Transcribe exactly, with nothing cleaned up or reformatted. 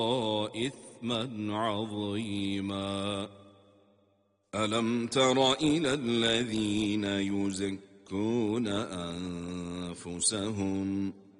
إثما عظيما. ألم تر إلى الذين يزكون أنفسهم